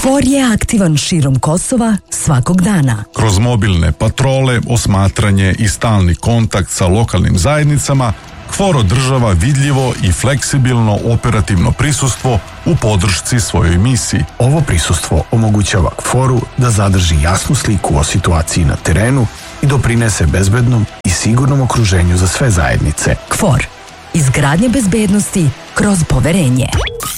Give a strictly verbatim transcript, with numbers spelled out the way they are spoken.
KFOR je aktivan širom Kosova svakog dana. Kroz mobilne patrole, osmatranje i stalni kontakt sa lokalnim zajednicama, KFOR održava vidljivo i fleksibilno operativno prisustvo u podršci svojoj misiji. Ovo prisustvo omogućava KFOR-u da zadrži jasnu sliku o situaciji na terenu i doprinese bezbednom i sigurnom okruženju za sve zajednice. KFOR. Izgradnja bezbednosti kroz poverenje.